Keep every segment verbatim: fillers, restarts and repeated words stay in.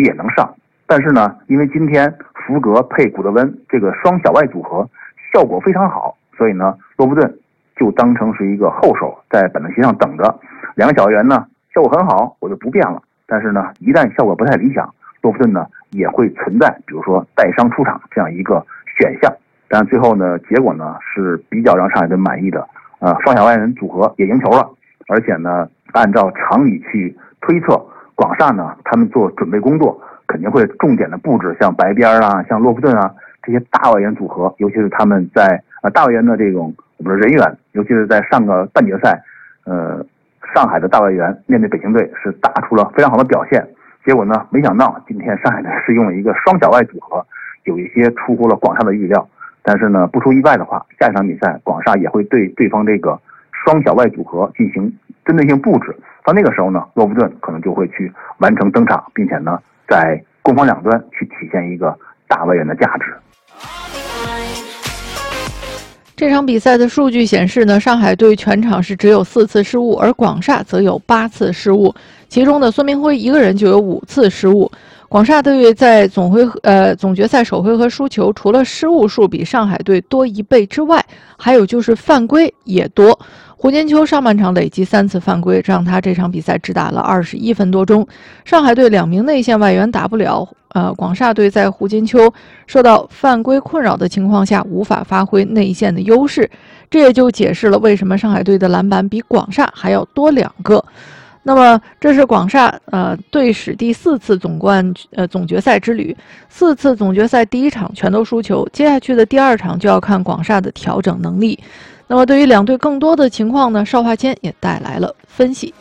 许也能上。但是呢，因为今天福格配古德温这个双小外组合效果非常好，所以呢，洛夫顿就当成是一个后手，在板凳席上等着。两个小外援呢效果很好，我就不变了。但是呢，一旦效果不太理想，洛夫顿呢也会存在，比如说带伤出场这样一个选项。但最后呢，结果呢是比较让上海队满意的，呃，双小外援组合也赢球了，而且呢，按照常理去推测，广厦呢他们做准备工作肯定会重点的布置像白边啊、像洛夫顿啊这些大外援组合，尤其是他们在呃大外援的这种我们说人员，尤其是在上个半决赛，呃，上海的大外援面对北京队是打出了非常好的表现。结果呢，没想到今天上海队是用了一个双小外组合，有一些出乎了广厦的预料。但是呢，不出意外的话，下一场比赛广厦也会对对方这个双小外组合进行针对性布置。到那个时候呢，洛夫顿可能就会去完成登场，并且呢，在攻防两端去体现一个大外援的价值。 这场比赛的数据显示呢，上海队全场是只有四次失误，而广厦则有八次失误，其中的孙明辉一个人就有五次失误。广厦队在总回合呃总决赛首回合输球，除了失误数比上海队多一倍之外，还有就是犯规也多。胡金秋上半场累计三次犯规，让他这场比赛只打了二十一分多钟。上海队两名内线外援打不了，呃，广厦队在胡金秋受到犯规困扰的情况下，无法发挥内线的优势，这也就解释了为什么上海队的篮板比广厦还要多两个。那么，这是广厦呃队史第四次总冠呃总决赛之旅，四次总决赛第一场全都输球，接下去的第二场就要看广厦的调整能力。那么，对于两队更多的情况呢，邵华谦也带来了分析。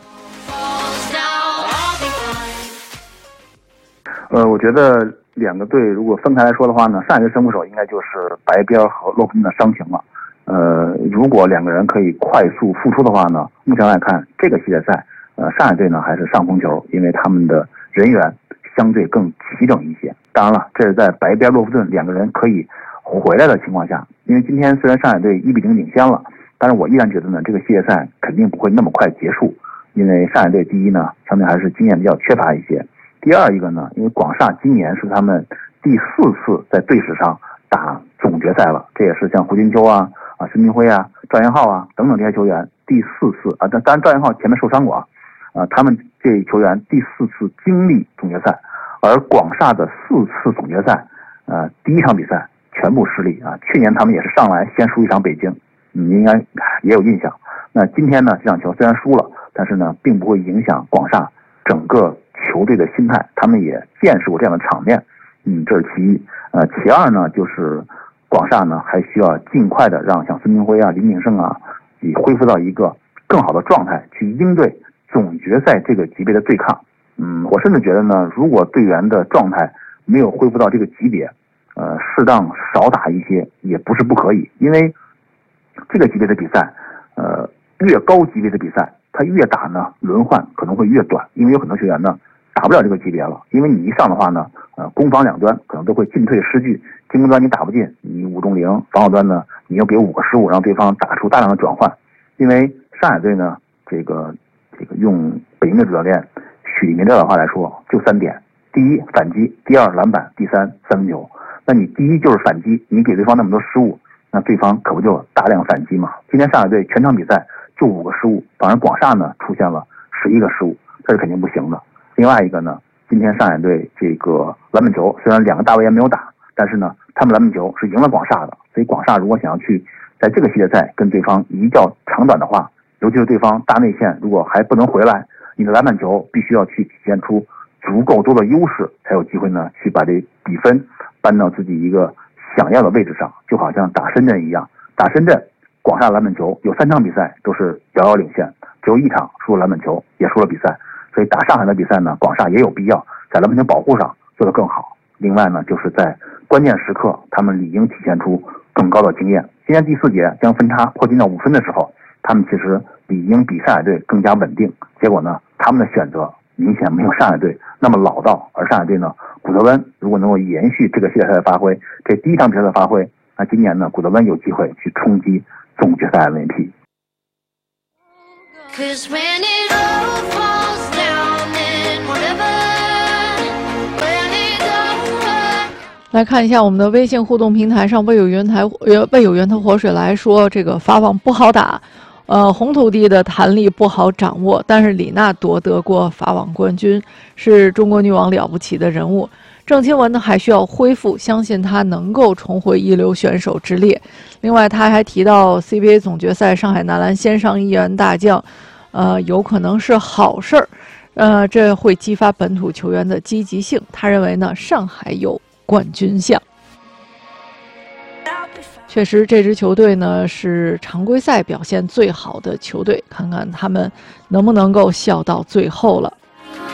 呃，我觉得两个队如果分开来说的话呢，上一个胜负手应该就是白边和洛夫顿的伤情了。呃，如果两个人可以快速复出的话呢，目前来看这个系列赛。呃，上海队呢还是上风球，因为他们的人员相对更齐整一些。当然了，这是在白边洛夫顿两个人可以回来的情况下。因为今天虽然上海队一比零领先了，但是我依然觉得呢，这个系列赛肯定不会那么快结束。因为上海队第一呢，相对还是经验比较缺乏一些；第二一个呢，因为广厦今年是他们第四次在队史上打总决赛了，这也是像胡金秋啊、啊孙明辉啊、赵元浩啊等等这些球员第四次啊，当然赵元浩前面受伤过啊。呃，他们这球员第四次经历总决赛，而广厦的四次总决赛，呃，第一场比赛全部失利啊。去年他们也是上来先输一场北京，你应该也有印象。那今天呢，这场球虽然输了，但是呢，并不会影响广厦整个球队的心态，他们也见识过这样的场面，嗯，这是其一。呃，其二呢，就是广厦呢还需要尽快的让像孙明辉啊、林炳胜啊，以恢复到一个更好的状态去应对总决赛这个级别的对抗。嗯，我甚至觉得呢，如果队员的状态没有恢复到这个级别，呃，适当少打一些也不是不可以。因为这个级别的比赛，呃，越高级别的比赛，他越打呢，轮换可能会越短，因为有很多球员呢打不了这个级别了。因为你一上的话呢，呃，攻防两端可能都会进退失据。进攻端你打不进，你五中零；防守端呢，你又给五个失误，让对方打出大量的转换。因为上海队呢，这个。这个用北京的主教练许立明这的话来说，就三点：第一，反击；第二，篮板；第三，三分球。那你第一就是反击，你给对方那么多失误，那对方可不就大量反击嘛？今天上海队全场比赛就五个失误，反而广厦呢出现了十一个失误，这是肯定不行的。另外一个呢，今天上海队这个篮板球虽然两个大外援没有打，但是呢，他们篮板球是赢了广厦的。所以广厦如果想要去在这个系列赛跟对方一较长短的话，尤其是对方大内线如果还不能回来，你的篮板球必须要去体现出足够多的优势，才有机会呢去把这比分搬到自己一个想要的位置上。就好像打深圳一样，打深圳广厦篮板球有三场比赛都是遥遥领先，只有一场输了篮板球也输了比赛。所以打上海的比赛呢，广厦也有必要在篮板球保护上做得更好。另外呢，就是在关键时刻他们理应体现出更高的经验。今天第四节将分差迫近到五分的时候，他们其实理应比上海队更加稳定，结果呢，他们的选择明显没有上海队那么老道。而上海队呢，古德温如果能够延续这个系列赛的发挥，这第一场比赛的发挥，那今年呢，古德温有机会去冲击总决赛 M V P。 Cause when it all falls down, then whatever, whatever 来看一下我们的微信互动平台上，魏有源台呃魏有源头活水来说，这个法网不好打，呃红土地的弹力不好掌握，但是李娜夺得过法网冠军，是中国女网了不起的人物。郑钦文呢还需要恢复，相信她能够重回一流选手之列。另外，他还提到 C B A 总决赛上海男篮先上一员大将，呃有可能是好事儿，呃这会激发本土球员的积极性。他认为呢，上海有冠军相。确实，这支球队呢是常规赛表现最好的球队，看看他们能不能够笑到最后了。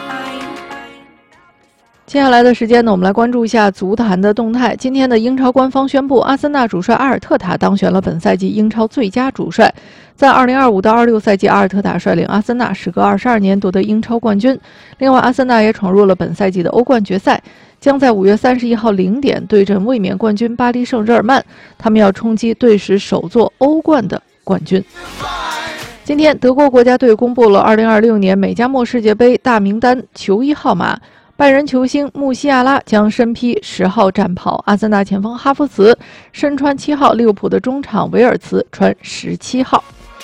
接下来的时间呢，我们来关注一下足坛的动态。今天的英超官方宣布，阿森纳主帅阿尔特塔当选了本赛季英超最佳主帅。在二零二五到二六赛季，阿尔特塔率领阿森纳时隔二十二年夺得英超冠军。另外，阿森纳也闯入了本赛季的欧冠决赛，将在五月三十一号零点对阵卫冕冠军巴黎圣日耳曼，他们要冲击队史首座欧冠的冠军。今天，德国国家队公布了二零二六年美加墨世界杯大名单球衣号码。拜仁球星穆西亚拉将身披十号战袍，阿森纳前锋哈弗茨身穿七号，利物浦的中场维尔茨穿十七号。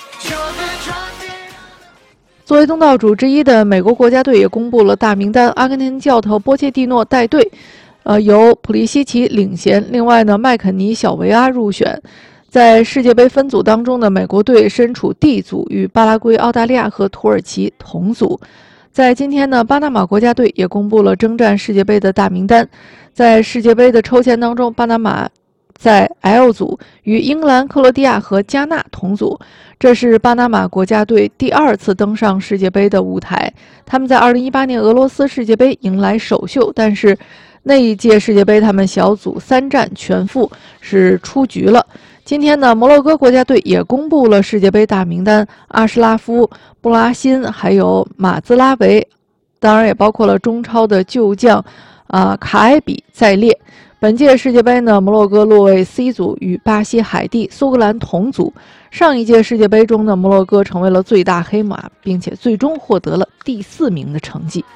作为东道主之一的美国国家队也公布了大名单，阿根廷教头波切蒂诺带队，呃，由普利西奇领衔。另外呢，麦肯尼、小维阿入选。在世界杯分组当中的美国队身处 D 组，与巴拉圭、澳大利亚和土耳其同组。在今天呢，巴拿马国家队也公布了征战世界杯的大名单。在世界杯的抽签当中，巴拿马在 L 组与英格兰、克罗地亚和加纳同组。这是巴拿马国家队第二次登上世界杯的舞台。他们在二零一八年俄罗斯世界杯迎来首秀，但是那一届世界杯他们小组三战全负，是出局了。今天呢，摩洛哥国家队也公布了世界杯大名单，阿什拉夫、布拉辛还有马兹拉维，当然也包括了中超的旧将啊、呃、卡埃比在列。本届世界杯呢，摩洛哥落位 C 组，与巴西、海地、苏格兰同组。上一届世界杯中呢，摩洛哥成为了最大黑马，并且最终获得了第四名的成绩。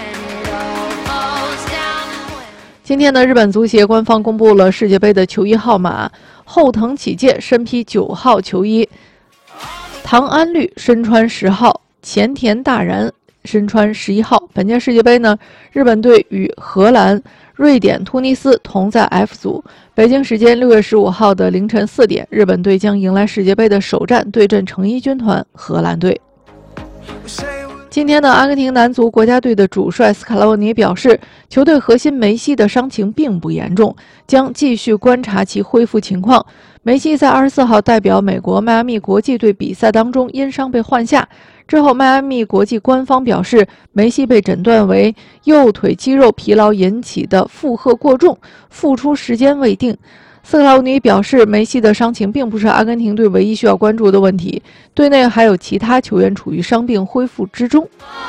今天呢，日本足协官方公布了世界杯的球衣号码，后藤启介身披九号球衣，唐安绿身穿十号，前田大然身穿十一号。本届世界杯呢，日本队与荷兰、瑞典、突尼斯同在 F 组。北京时间六月十五号的凌晨四点，日本队将迎来世界杯的首战，对阵橙衣军团荷兰队。今天呢，阿根廷男足国家队的主帅斯卡洛尼表示，球队核心梅西的伤情并不严重，将继续观察其恢复情况。梅西在二十四号代表美国迈阿密国际队比赛当中因伤被换下，之后迈阿密国际官方表示，梅西被诊断为右腿肌肉疲劳引起的负荷过重，复出时间未定。斯卡洛尼表示，梅西的伤情并不是阿根廷队唯一需要关注的问题，队内还有其他球员处于伤病恢复之中。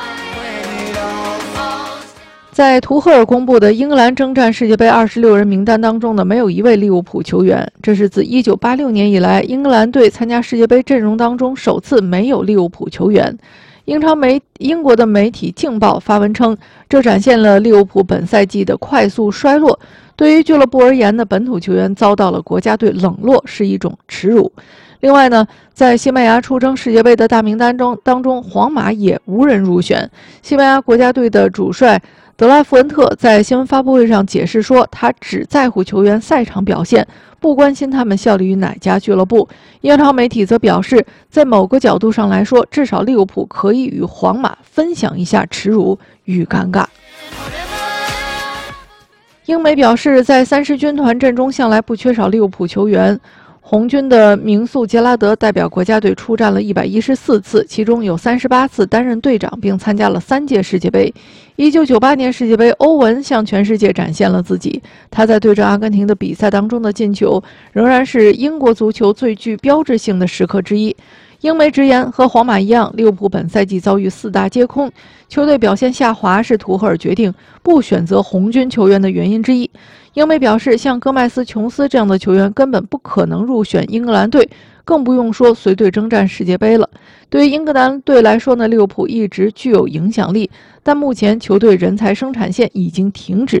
在图赫尔公布的英格兰征战世界杯二十六人名单当中呢，没有一位利物浦球员，这是自一九八六年以来英格兰队参加世界杯阵容当中首次没有利物浦球员。英超媒英国的媒体《镜报》发文称，这展现了利物浦本赛季的快速衰落。对于俱乐部而言呢，本土球员遭到了国家队冷落是一种耻辱。另外呢，在西班牙出征世界杯的大名单中当中，皇马也无人入选。西班牙国家队的主帅德拉富恩特在新闻发布会上解释说，他只在乎球员赛场表现，不关心他们效力于哪家俱乐部。英超媒体则表示，在某个角度上来说，至少利物浦可以与皇马分享一下耻辱与尴尬。英媒表示，在三狮军团阵中向来不缺少利物浦球员。红军的名宿杰拉德代表国家队出战了一百一十四次，其中有三十八次担任队长，并参加了三届世界杯。一九九八年世界杯，欧文向全世界展现了自己。他在对阵阿根廷的比赛当中的进球，仍然是英国足球最具标志性的时刻之一。英媒直言，和皇马一样，利物浦本赛季遭遇四大皆空，球队表现下滑是图赫尔决定不选择红军球员的原因之一。英媒表示，像戈麦斯、琼斯这样的球员根本不可能入选英格兰队，更不用说随队征战世界杯了。对于英格兰队来说呢，利物浦一直具有影响力，但目前球队人才生产线已经停止